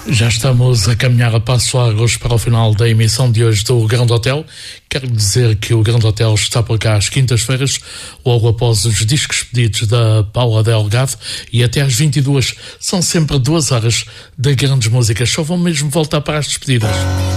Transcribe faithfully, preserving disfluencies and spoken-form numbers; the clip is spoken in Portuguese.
Já estamos a caminhar a passo largos para o final da emissão de hoje do Grande Hotel. Quero dizer que o Grande Hotel está por cá às quintas-feiras, logo após os discos pedidos da Paula Delgado, e até às vinte e duas são sempre duas horas de grandes músicas. Só vão mesmo voltar para as despedidas.